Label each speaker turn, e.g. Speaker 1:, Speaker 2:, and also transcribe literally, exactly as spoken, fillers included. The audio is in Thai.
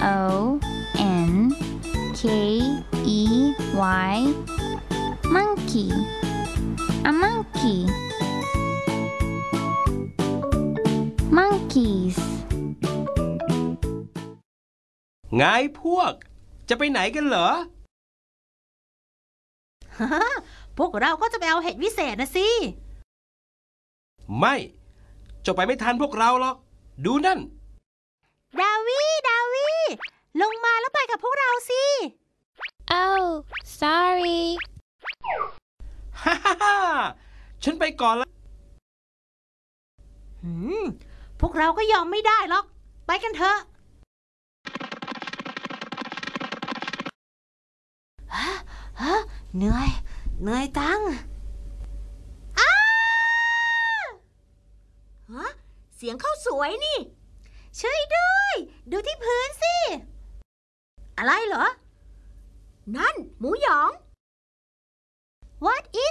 Speaker 1: O N K E Y monkey a monkey monkeys
Speaker 2: ไงพวกจะไปไหนกันเหรอ
Speaker 3: พวกเราก็จะไปเอาเห็ดวิเศษนะสิ
Speaker 2: ไม่จะไปไม่ทันพวกเราหรอกดูนั่น
Speaker 3: ดาวีดาวีลงมาแล้วไปกับพวกเราสิ
Speaker 1: Oh sorry
Speaker 2: ฮ่าฮ่าฮ่าฉันไปก่อนแล้ว
Speaker 3: หืมพวกเราก็ยอมไม่ได้หรอกไปกันเถอะฮะฮะเหนื่อยเหนื่อยจังอ้าฮะเสียงเข้าสวยนี่ช่วยด้วยดูที่พื้นสิอะไรเหรอนั่นหมูหยอง What